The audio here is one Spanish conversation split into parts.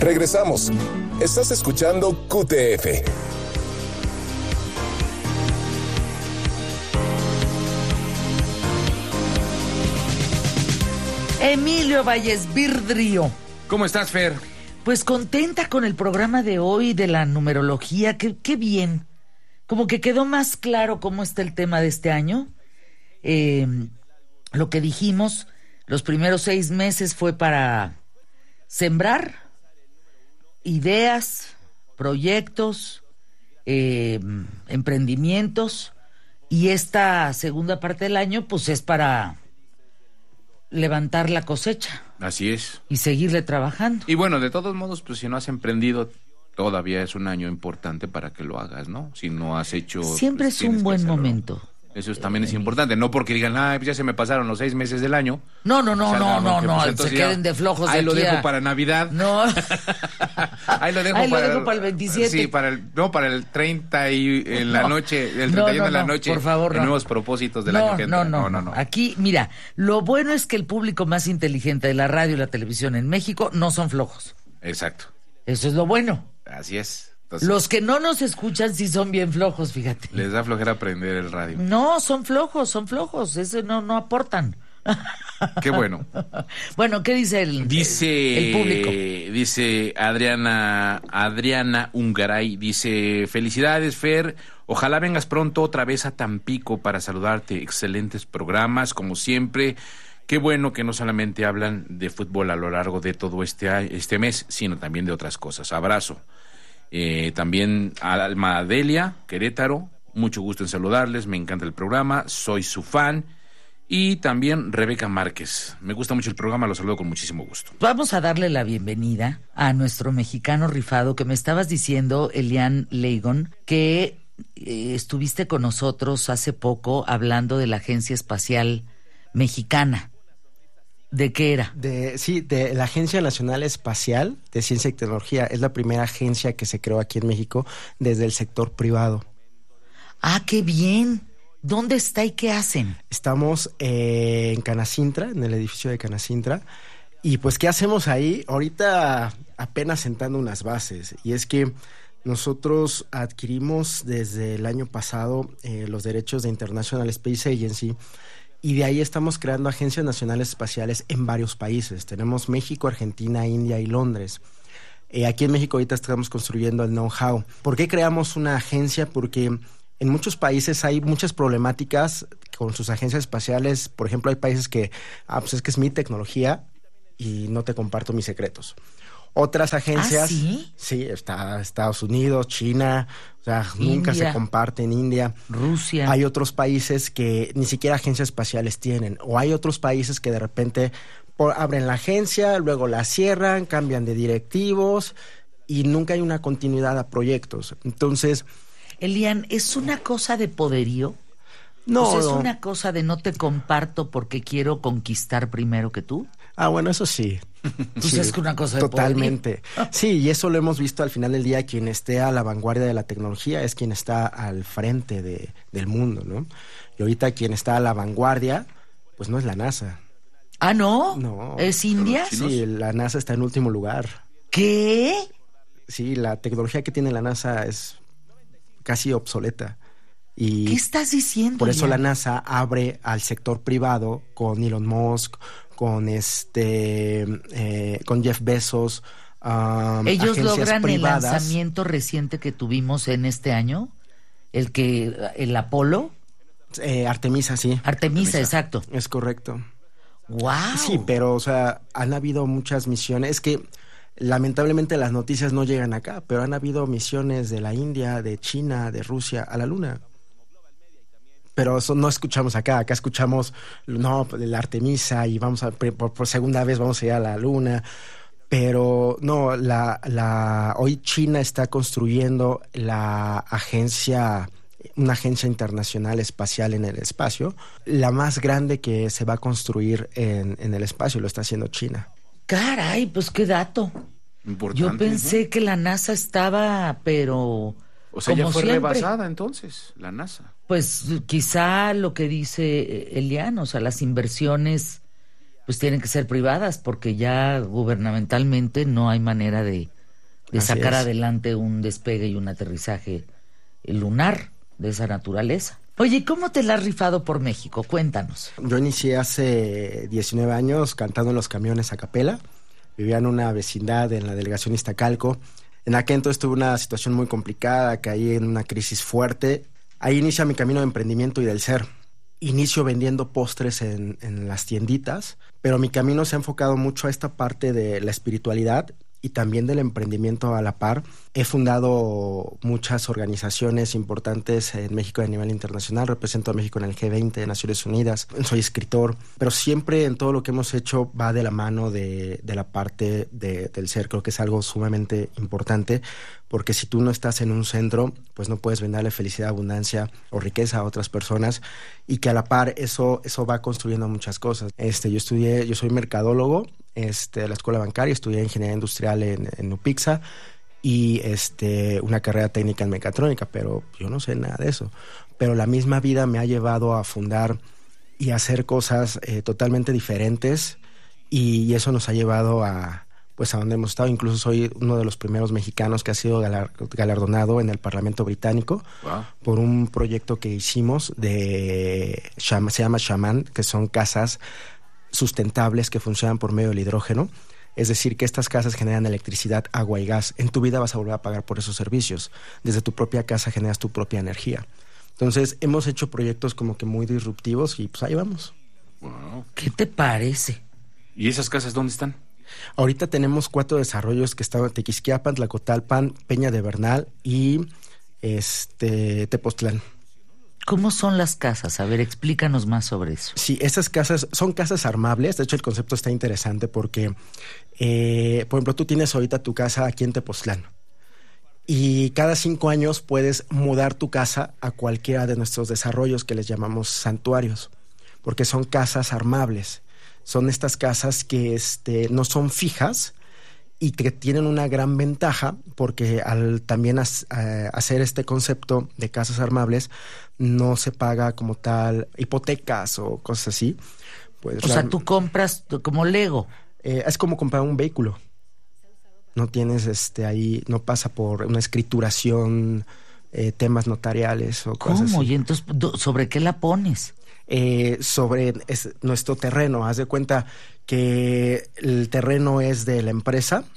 Regresamos. Estás escuchando QTF. Emilio Valles Virdrio. ¿Cómo estás, Fer? Pues contenta con el programa de hoy de la numerología. Qué bien. Como que quedó más claro cómo está el tema de este año. Lo que dijimos, los primeros 6 meses fue para sembrar ideas, proyectos, emprendimientos, y esta segunda parte del año pues es para levantar la cosecha. Así es. Y seguirle trabajando. Y bueno, de todos modos, pues si no has emprendido, todavía es un año importante para que lo hagas, ¿no? Si no has hecho... Siempre pues, es un buen momento. Eso también es importante, no porque digan, pues ya se me pasaron los 6 meses del año. No, pues se queden de flojos de ahí aquí lo dejo para Navidad. No. Ahí lo dejo para el 27. Sí, para el 30 y en la noche, el 31 de la noche. Por favor, nuevos propósitos del año que entra. No. Aquí, mira, lo bueno es que el público más inteligente de la radio y la televisión en México no son flojos. Exacto. Eso es lo bueno. Así es. Entonces, los que no nos escuchan sí son bien flojos, fíjate. Les da flojera aprender el radio. No, son flojos. Eso no aportan. Qué bueno. Bueno, ¿qué dice el público? Dice Adriana Ungaray, dice, felicidades, Fer, ojalá vengas pronto otra vez a Tampico para saludarte, excelentes programas, como siempre. Qué bueno que no solamente hablan de fútbol a lo largo de todo este mes, sino también de otras cosas. Abrazo. También a Alma Delia, Querétaro, mucho gusto en saludarles, me encanta el programa, soy su fan. Y también Rebeca Márquez, me gusta mucho el programa, lo saludo con muchísimo gusto. Vamos a darle la bienvenida a nuestro mexicano rifado, que me estabas diciendo, Elian Leigon, que estuviste con nosotros hace poco hablando de la Agencia Espacial Mexicana. ¿De qué era? De la Agencia Nacional Espacial de Ciencia y Tecnología. Es la primera agencia que se creó aquí en México desde el sector privado. ¡Ah, qué bien! ¿Dónde está y qué hacen? Estamos en Canacintra, en el edificio de Canacintra. Y pues, ¿qué hacemos ahí? Ahorita apenas sentando unas bases. Y es que nosotros adquirimos desde el año pasado los derechos de International Space Agency. Y de ahí estamos creando agencias nacionales espaciales en varios países. Tenemos México, Argentina, India y Londres. Aquí en México ahorita estamos construyendo el know-how. ¿Por qué creamos una agencia? Porque en muchos países hay muchas problemáticas con sus agencias espaciales. Por ejemplo, hay países que, pues es que es mi tecnología y no te comparto mis secretos. Otras agencias... ¿Ah, sí? Sí, está Estados Unidos, China, o sea, nunca se comparte en India. Rusia. Hay otros países que ni siquiera agencias espaciales tienen. O hay otros países que de repente abren la agencia, luego la cierran, cambian de directivos y nunca hay una continuidad a proyectos. Entonces... Elian, ¿es una cosa de poderío? No. O sea, ¿es una cosa de no te comparto porque quiero conquistar primero que tú? Ah, bueno, eso sí. Pues sí, es que una cosa de totalmente. Sí, y eso lo hemos visto al final del día. Quien esté a la vanguardia de la tecnología es quien está al frente del mundo, ¿no? Y ahorita quien está a la vanguardia, pues no es la NASA. ¿Ah, no? No. ¿Es India? Sí, la NASA está en último lugar. ¿Qué? Sí, la tecnología que tiene la NASA es casi obsoleta. Y ¿qué estás diciendo? Por eso la NASA abre al sector privado con Elon Musk, con con Jeff Bezos. Ellos logran privadas. El lanzamiento reciente que tuvimos en este año, el Apolo. Artemisa, sí. Artemisa, exacto. Es correcto. ¡Wow! Sí, pero, o sea, han habido muchas misiones. Es que lamentablemente las noticias no llegan acá, pero han habido misiones de la India, de China, de Rusia a la Luna. Pero eso no escuchamos acá escuchamos, no, la Artemisa y vamos por segunda vez vamos a ir a la Luna. Pero no, hoy China está construyendo una agencia internacional espacial en el espacio, la más grande que se va a construir en el espacio, lo está haciendo China. Caray, pues qué dato. Importante, yo pensé, ¿no? que la NASA estaba, pero... O sea, ya fue siempre rebasada entonces, la NASA. Pues quizá lo que dice Elian, o sea, las inversiones pues tienen que ser privadas porque ya gubernamentalmente no hay manera de de Así sacar es. adelante un despegue y un aterrizaje lunar de esa naturaleza. Oye, ¿cómo te la has rifado por México? Cuéntanos. Yo inicié hace 19 años cantando en los camiones a capela. Vivía en una vecindad en la delegación Iztacalco. En aquel entonces tuve una situación muy complicada, caí en una crisis fuerte. Ahí inicia mi camino de emprendimiento y del ser. Inicio vendiendo postres en las tienditas, pero mi camino se ha enfocado mucho a esta parte de la espiritualidad y también del emprendimiento a la par. He fundado muchas organizaciones importantes en México y a nivel internacional. Represento a México en el G20 de Naciones Unidas. Soy escritor, pero siempre en todo lo que hemos hecho va de la mano de la parte del ser. Creo que es algo sumamente importante, porque si tú no estás en un centro, pues no puedes brindarle felicidad, abundancia o riqueza a otras personas, y que a la par eso va construyendo muchas cosas. Yo soy mercadólogo de la escuela bancaria, estudié ingeniería industrial en UPIXA y una carrera técnica en mecatrónica, pero yo no sé nada de eso. Pero la misma vida me ha llevado a fundar y a hacer cosas totalmente diferentes, y eso nos ha llevado a donde hemos estado. Incluso soy uno de los primeros mexicanos que ha sido galardonado en el Parlamento británico. Wow. Por un proyecto que hicimos se llama Shaman, que son casas sustentables que funcionan por medio del hidrógeno. Es decir, que estas casas generan electricidad, agua y gas. En tu vida vas a volver a pagar por esos servicios. Desde tu propia casa generas tu propia energía. Entonces, hemos hecho proyectos como que muy disruptivos y pues ahí vamos. Wow. ¿Qué te parece? ¿Y esas casas dónde están? Ahorita tenemos 4 desarrollos que están en Tequisquiapan, Tlacotalpan, Peña de Bernal y Tepoztlán. ¿Cómo son las casas? A ver, explícanos más sobre eso. Sí, esas casas son casas armables. De hecho, el concepto está interesante porque, por ejemplo, tú tienes ahorita tu casa aquí en Tepoztlán y cada 5 años puedes mudar tu casa a cualquiera de nuestros desarrollos que les llamamos santuarios, porque son casas armables. Son estas casas que no son fijas y que tienen una gran ventaja, porque al también hacer este concepto de casas armables no se paga como tal hipotecas o cosas así. Pues, o sea, tú compras como Lego. Es como comprar un vehículo. No tienes ahí, no pasa por una escrituración, temas notariales o cosas así. ¿Cómo? Y entonces, ¿sobre qué la pones? Sobre nuestro terreno. Haz de cuenta que el terreno es de la empresa,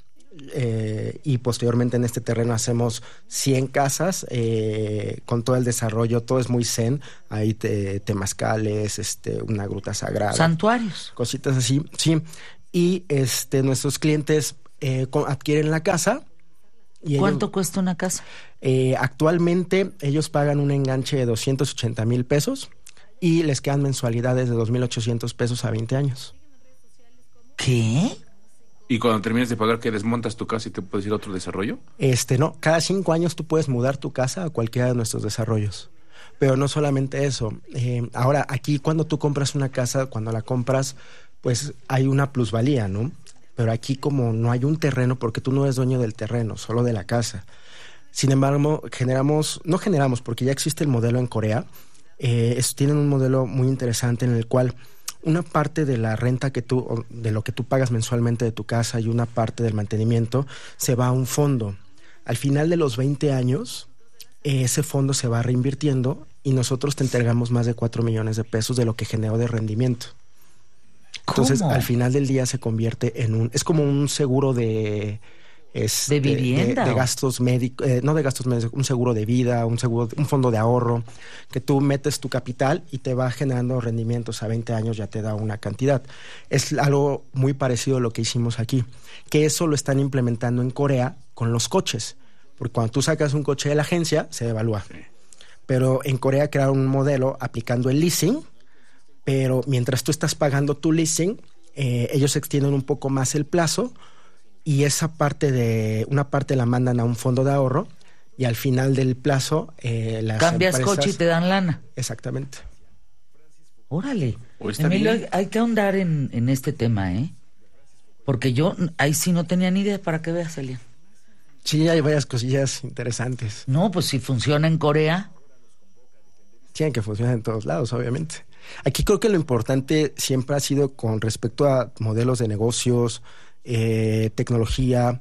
y posteriormente en este terreno hacemos 100 casas con todo el desarrollo. Todo es muy zen. Hay temazcales, una gruta sagrada, Santuarios. cositas así, sí. Y nuestros clientes adquieren la casa. Y ¿Cuánto cuesta una casa? Actualmente ellos pagan un enganche de 280,000 pesos y les quedan mensualidades de 2,800 pesos a 20 años. ¿Qué? ¿Y cuando termines de pagar, que desmontas tu casa y te puedes ir a otro desarrollo? No, cada 5 años tú puedes mudar tu casa a cualquiera de nuestros desarrollos. Pero no solamente eso. Ahora, aquí cuando tú compras una casa, cuando la compras, pues hay una plusvalía, ¿no? Pero aquí como no hay un terreno, porque tú no eres dueño del terreno, solo de la casa. Sin embargo, no generamos, porque ya existe el modelo en Corea. Tienen un modelo muy interesante en el cual una parte de la renta de lo que tú pagas mensualmente de tu casa y una parte del mantenimiento se va a un fondo. Al final de los 20 años, ese fondo se va reinvirtiendo y nosotros te entregamos más de 4 millones de pesos de lo que generó de rendimiento. Entonces, ¿Cómo? al final del día se convierte es como un seguro de vivienda, de ¿o? gastos médicos, no de gastos médicos, un seguro de vida, un fondo de ahorro, que tú metes tu capital y te va generando rendimientos. A 20 años ya te da una cantidad. Es algo muy parecido a lo que hicimos aquí, que eso lo están implementando en Corea con los coches, porque cuando tú sacas un coche de la agencia se devalúa. Sí. Pero en Corea crearon un modelo aplicando el leasing, pero mientras tú estás pagando tu leasing, ellos extienden un poco más el plazo y una parte la mandan a un fondo de ahorro y al final del plazo las cambias empresas... coche y te dan lana. Exactamente. Órale. Está Emilio, bien. hay que ahondar en este tema, porque yo ahí sí no tenía ni idea. Para que veas, Elian. Sí, hay varias cosillas interesantes. No, pues si funciona en Corea. Tienen que funcionar en todos lados, obviamente. Aquí creo que lo importante siempre ha sido con respecto a modelos de negocios, tecnología,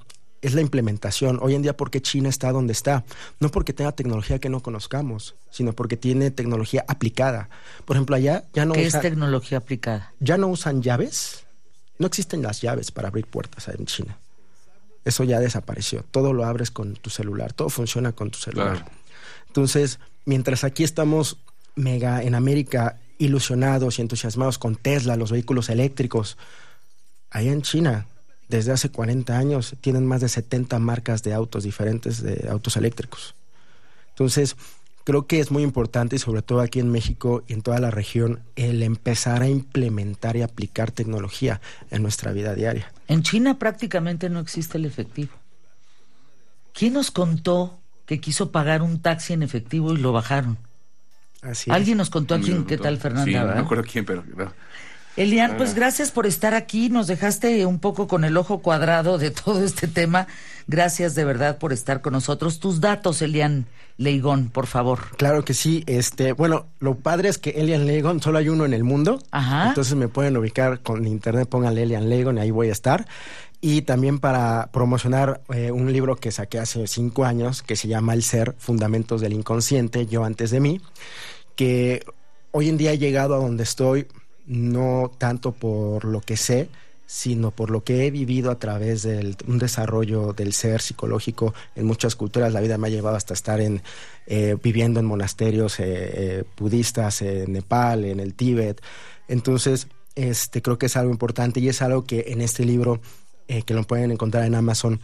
es la implementación. Hoy en día, ¿por qué China está donde está? No porque tenga tecnología que no conozcamos, sino porque tiene tecnología aplicada. Por ejemplo, allá ya no ¿Qué es tecnología aplicada? Ya no usan llaves. No existen las llaves para abrir puertas en China. Eso ya desapareció. Todo lo abres con tu celular. Todo funciona con tu celular. Claro. Entonces, mientras aquí estamos mega en América ilusionados y entusiasmados con Tesla, los vehículos eléctricos, allá en China, desde hace 40 años, tienen más de 70 marcas de autos diferentes, de autos eléctricos. Entonces, creo que es muy importante, y sobre todo aquí en México y en toda la región, el empezar a implementar y aplicar tecnología en nuestra vida diaria. En China prácticamente no existe el efectivo. ¿Quién nos contó que quiso pagar un taxi en efectivo y lo bajaron? Así Alguien nos contó aquí. ¿Qué tal, Fernanda? Sí, ¿verdad? no me acuerdo quién, pero... No. Elian, pues gracias por estar aquí. Nos dejaste un poco con el ojo cuadrado de todo este tema. Gracias de verdad por estar con nosotros. Tus datos, Elian Leigón, por favor. Claro que sí. Bueno, lo padre es que Elian Leigón solo hay uno en el mundo. Ajá. Entonces me pueden ubicar con internet, pónganle Elian Leigón y ahí voy a estar. Y también para promocionar un libro que saqué hace 5 años que se llama El Ser, Fundamentos del Inconsciente, Yo antes de mí, que hoy en día he llegado a donde estoy no tanto por lo que sé, sino por lo que he vivido a través de un desarrollo del ser psicológico en muchas culturas. La vida me ha llevado hasta estar viviendo en monasterios budistas en Nepal, en el Tíbet. Entonces, creo que es algo importante y es algo que en este libro, que lo pueden encontrar en Amazon,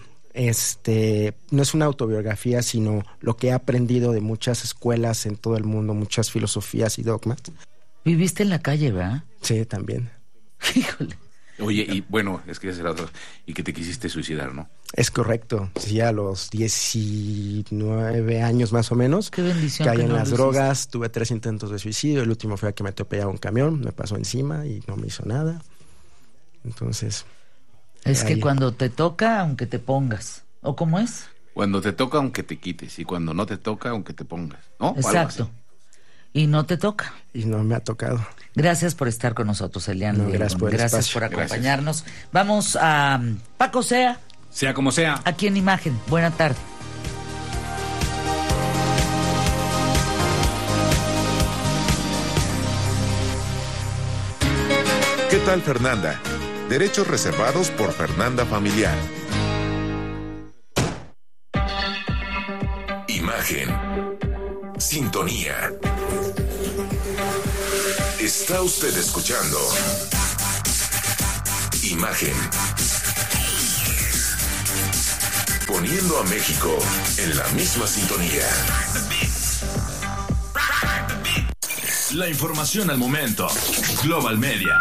no es una autobiografía, sino lo que he aprendido de muchas escuelas en todo el mundo, muchas filosofías y dogmas. Viviste en la calle, ¿verdad? Sí, también. Híjole. Oye, y bueno, es que ese otro, y que te quisiste suicidar, ¿no? Es correcto. Sí, a los 19 años más o menos. Qué bendición. Caí en las drogas, tuve 3 intentos de suicidio. El último fue que me atropellaba un camión, me pasó encima y no me hizo nada. Entonces... Es que cuando te toca, aunque te pongas. ¿O cómo es? Cuando te toca, aunque te quites. Y cuando no te toca, aunque te pongas, ¿no? Exacto. Y no te toca. Y no me ha tocado. Gracias por estar con nosotros, Elian. No, gracias por acompañarnos. Gracias. Vamos a Paco Sea. Sea como sea. Aquí en Imagen. Buena tarde. ¿Qué tal, Fernanda? Derechos reservados por Fernanda Familiar. Imagen. Sintonía. Está usted escuchando Imagen. Poniendo a México en la misma sintonía. La información al momento. Global Media.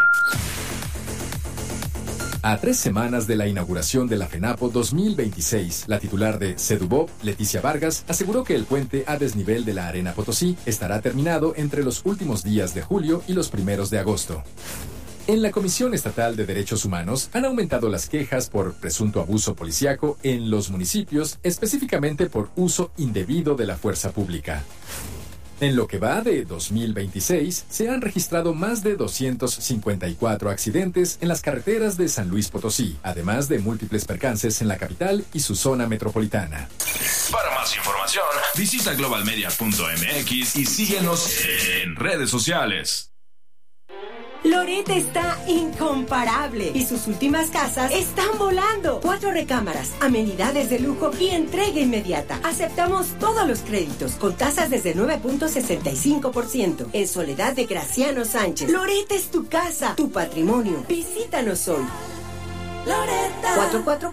A 3 semanas de la inauguración de la FENAPO 2026, la titular de Sedubop, Leticia Vargas, aseguró que el puente a desnivel de la Arena Potosí estará terminado entre los últimos días de julio y los primeros de agosto. En la Comisión Estatal de Derechos Humanos han aumentado las quejas por presunto abuso policíaco en los municipios, específicamente por uso indebido de la fuerza pública. En lo que va de 2026, se han registrado más de 254 accidentes en las carreteras de San Luis Potosí, además de múltiples percances en la capital y su zona metropolitana. Para más información, visita globalmedia.mx y síguenos en redes sociales. Loret está incomparable y sus últimas casas están volando. 4 recámaras, amenidades de lujo y entrega inmediata. Aceptamos todos los créditos con tasas desde 9.65%. En Soledad de Graciano Sánchez. Loret es tu casa, tu patrimonio. Visítanos hoy. Loretta.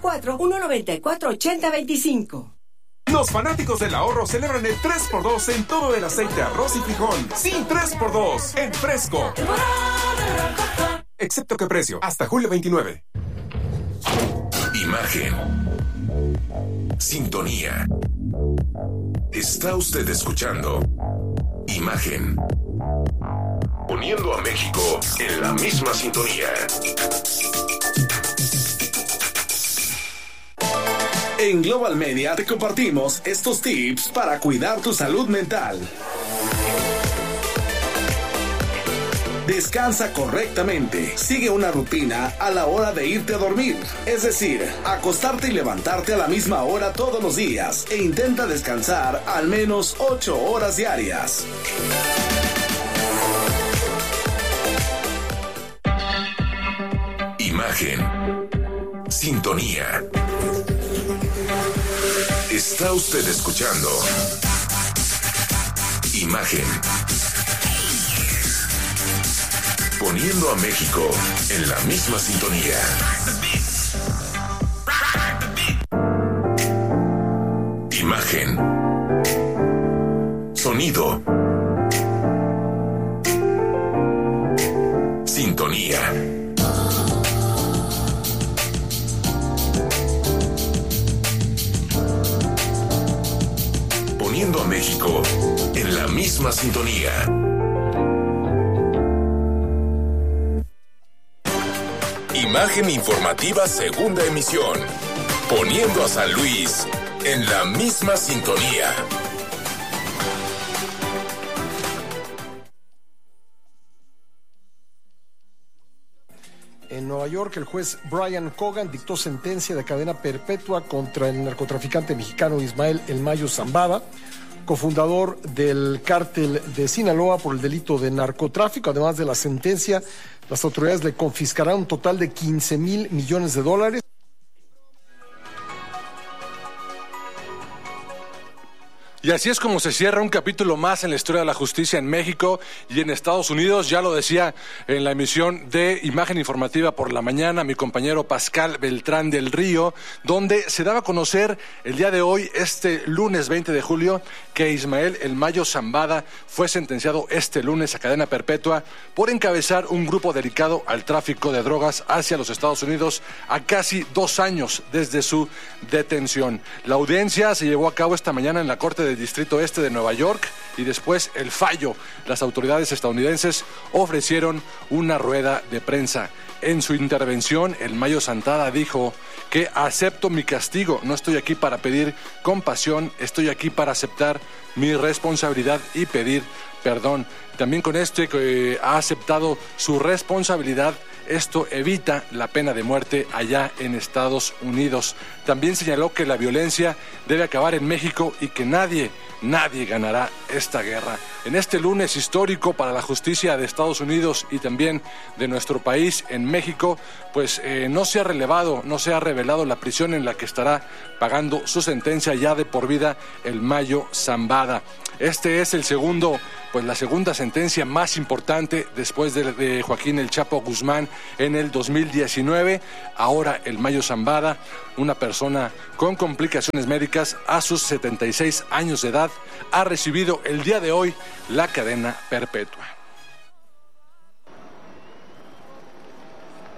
444-194-8025. Los fanáticos del ahorro celebran el 3x2 en todo el aceite, arroz y frijol. Sí, 3x2 en Fresco. Excepto que precio, hasta julio 29. Imagen. Sintonía. Está usted escuchando Imagen. Poniendo a México en la misma sintonía. En Global Media te compartimos estos tips para cuidar tu salud mental. Descansa correctamente. Sigue una rutina a la hora de irte a dormir. Es decir, acostarte y levantarte a la misma hora todos los días. E intenta descansar al menos 8 horas diarias. Imagen. Sintonía. Está usted escuchando Imagen. Poniendo a México en la misma sintonía. Imagen. Sonido. Sintonía. Poniendo a México en la misma sintonía. Imagen informativa, segunda emisión. Poniendo a San Luis en la misma sintonía. En Nueva York, el juez Brian Cogan dictó sentencia de cadena perpetua contra el narcotraficante mexicano Ismael El Mayo Zambada, cofundador del cártel de Sinaloa, por el delito de narcotráfico. Además de la sentencia, las autoridades le confiscarán un total de $15,000 millones. Y así es como se cierra un capítulo más en la historia de la justicia en México y en Estados Unidos. Ya lo decía en la emisión de Imagen Informativa por la mañana mi compañero Pascal Beltrán del Río, donde se daba a conocer el día de hoy, este lunes 20 de julio, que Ismael El Mayo Zambada fue sentenciado este lunes a cadena perpetua por encabezar un grupo dedicado al tráfico de drogas hacia los Estados Unidos a casi 2 años desde su detención. La audiencia se llevó a cabo esta mañana en la Corte del Distrito Este de Nueva York y después el fallo. Las autoridades estadounidenses ofrecieron una rueda de prensa. En su intervención, El Mayo Zambada dijo que acepto mi castigo, no estoy aquí para pedir compasión, estoy aquí para aceptar mi responsabilidad y pedir perdón. También con esto que ha aceptado su responsabilidad, esto evita la pena de muerte allá en Estados Unidos. También señaló que la violencia debe acabar en México y que nadie ganará esta guerra. En este lunes histórico para la justicia de Estados Unidos y también de nuestro país, en México, pues no se ha revelado la prisión en la que estará pagando su sentencia ya de por vida El Mayo Zambada. Este es la segunda sentencia más importante después de Joaquín El Chapo Guzmán en el 2019. Ahora El Mayo Zambada, una persona con complicaciones médicas a sus 76 años de edad, ha recibido el día de hoy la cadena perpetua.